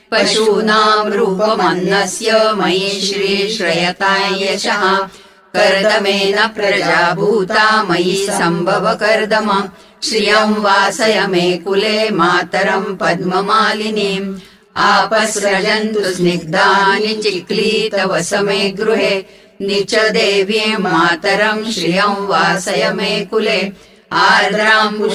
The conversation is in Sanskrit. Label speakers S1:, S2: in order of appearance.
S1: पशूनां रूपमन्नस्य मयि श्रीश्रयतां यशः कर्दमेन प्रजा भूता मयि सम्भव कर्दम श्रियं वासय मे कुले मातरं पद्ममालिनीम् आपसृजन्तु स्निग्धानि चिक्लीतवस मे गृहे निच देवीं मातरं श्रियं वासय मे कुले आर्द्रां